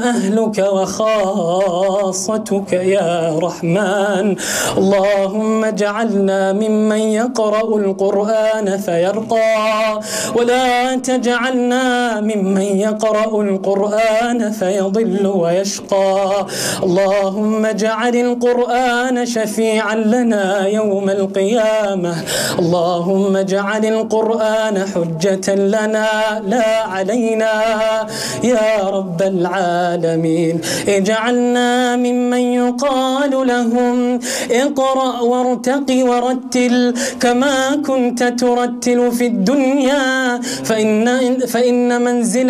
أهلك وخاصتك يا رحمن. اللهم اجعلنا ممن يقرأ القرآن فيرقى، ولا تجعلنا ممن يقرأ القرآن فيضل ويشقى. اللهم اجعل القرآن شفيعا لنا يوم القيامة. اللهم اجعل القرآن حجة لنا لا علينا يا رب العالمين. اجعلنا ممن يقال لهم اقرأ وارتق ورتل كما كنت ترتل في الدنيا، فإن منزل